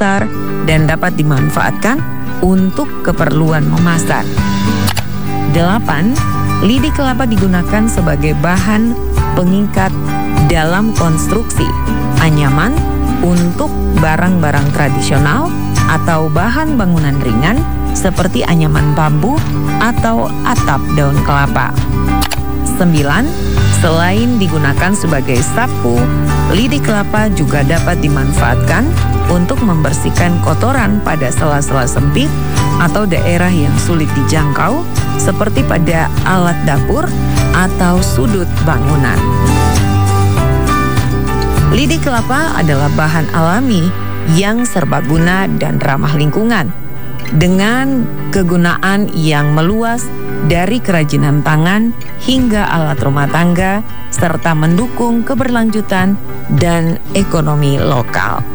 besar dan dapat dimanfaatkan untuk keperluan memasak. 8. Lidi kelapa digunakan sebagai bahan pengikat dalam konstruksi, anyaman untuk barang-barang tradisional atau bahan bangunan ringan seperti anyaman bambu atau atap daun kelapa. 9. Selain digunakan sebagai sapu, lidi kelapa juga dapat dimanfaatkan untuk membersihkan kotoran pada sela-sela sempit atau daerah yang sulit dijangkau, seperti pada alat dapur atau sudut bangunan. Lidi kelapa adalah bahan alami yang serbaguna dan ramah lingkungan, dengan kegunaan yang meluas dari kerajinan tangan hingga alat rumah tangga, serta mendukung keberlanjutan dan ekonomi lokal.